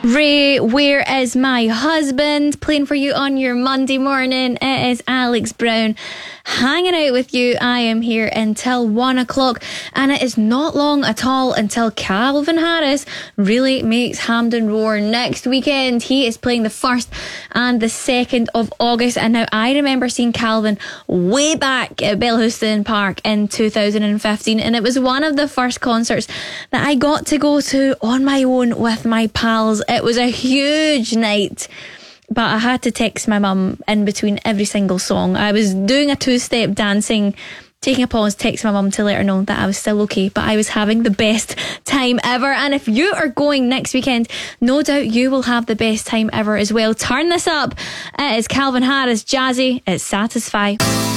Ray, where is my husband? Playing for you on your Monday morning. It is Alex Brown hanging out with you. I am here until 1 o'clock, and it is not long at all until Calvin Harris really makes Hampden roar next weekend. He is playing the 1st and the 2nd of August, and now I remember seeing Calvin way back at Bellhouston Park in 2015, and it was one of the first concerts that I got to go to on my own with my pals. It was a huge night, but I had to text my mum in between every single song. I was doing a two-step dancing, taking a pause, text my mum to let her know that I was still okay, but I was having the best time ever. And if you are going next weekend, no doubt you will have the best time ever as well. Turn this up. It is Calvin Harris, Jazzy. It's Satisfy.